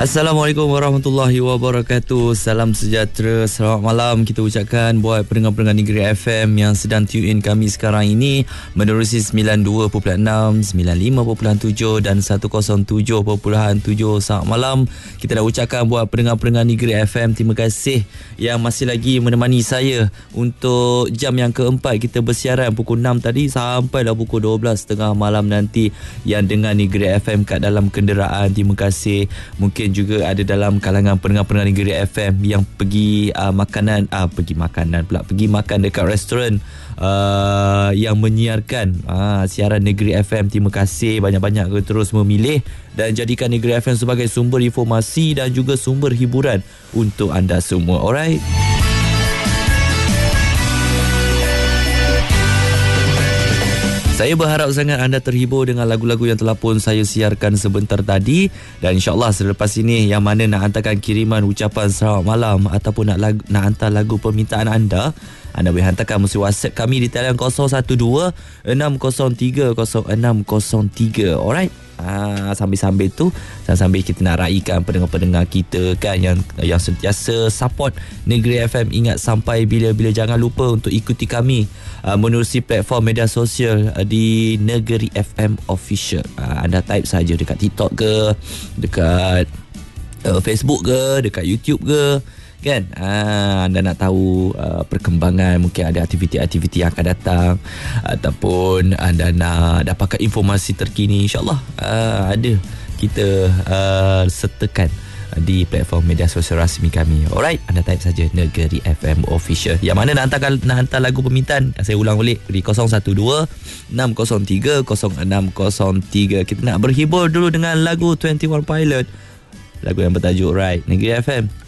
Assalamualaikum warahmatullahi wabarakatuh. Salam sejahtera, selamat malam kita ucapkan buat pendengar-pendengar Negeri FM yang sedang tune in kami sekarang ini menerusi 92.6, 95.7 dan 107.7. Selamat malam. Kita dah ucapkan buat pendengar-pendengar Negeri FM, terima kasih yang masih lagi menemani saya untuk jam yang keempat. Kita bersiaran pukul 6 tadi sampailah pukul 12.30 malam nanti. Yang dengar Negeri FM kat dalam kenderaan, terima kasih. Mungkin juga ada dalam kalangan pendengar-pendengar Negeri FM yang pergi pergi makan dekat restoran yang menyiarkan siaran Negeri FM. Terima kasih banyak-banyak terus memilih dan jadikan Negeri FM sebagai sumber informasi dan juga sumber hiburan untuk anda semua. Alright. Saya berharap sangat anda terhibur dengan lagu-lagu yang telah pun saya siarkan sebentar tadi. Dan insyaAllah selepas ini yang mana nak hantarkan kiriman ucapan selamat malam ataupun nak hantar lagu permintaan anda boleh hantarkan melalui WhatsApp kami di talian 012-603-0603. Alright. Sambil-sambil tu, sambil kita nak raikan pendengar-pendengar kita kan yang sentiasa support Negeri FM. Ingat sampai bila-bila, jangan lupa untuk ikuti kami menerusi platform media sosial di Negeri FM Official. Anda type saja dekat TikTok ke, dekat Facebook ke, dekat YouTube ke, kan? Anda nak tahu perkembangan, mungkin ada aktiviti-aktiviti yang akan datang, ataupun anda nak dapatkan informasi terkini, insyaAllah ada kita sertakan di platform media sosial rasmi kami. Alright, anda type saja Negeri FM Official. Yang mana nak hantar lagu permintaan, saya ulang balik di 012-603-0603. Kita nak berhibur dulu dengan lagu 21 Pilot, lagu yang bertajuk Right. Negeri FM